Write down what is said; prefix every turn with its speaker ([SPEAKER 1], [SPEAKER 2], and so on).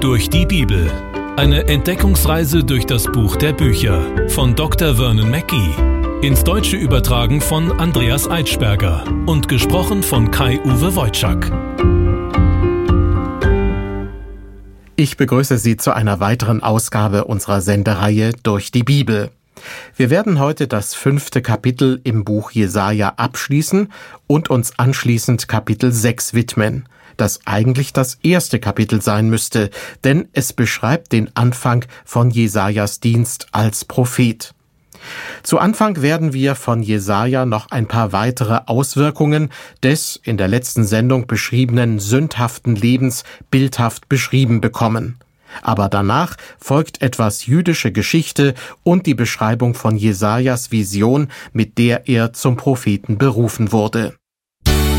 [SPEAKER 1] Durch die Bibel. Eine Entdeckungsreise durch das Buch der Bücher von Dr. Vernon Mackey. Ins Deutsche übertragen von Andreas Eitschberger und gesprochen von Kai-Uwe Wojczak.
[SPEAKER 2] Ich begrüße Sie zu einer weiteren Ausgabe unserer Sendereihe Durch die Bibel. Wir werden heute das 5. Kapitel im Buch Jesaja abschließen und uns anschließend Kapitel 6 widmen, das eigentlich das erste Kapitel sein müsste, denn es beschreibt den Anfang von Jesajas Dienst als Prophet. Zu Anfang werden wir von Jesaja noch ein paar weitere Auswirkungen des in der letzten Sendung beschriebenen sündhaften Lebens bildhaft beschrieben bekommen. Aber danach folgt etwas jüdische Geschichte und die Beschreibung von Jesajas Vision, mit der er zum Propheten berufen wurde.